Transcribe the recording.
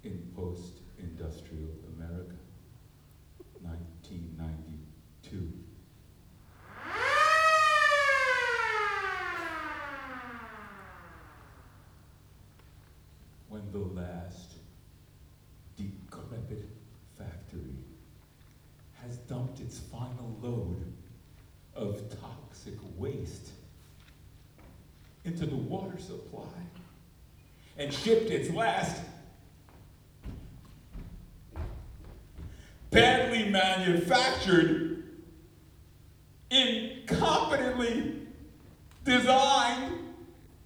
in post-industrial America, 1992. When the last decrepit factory has dumped its final load of toxic waste into the water supply and shipped its last badly manufactured, incompetently designed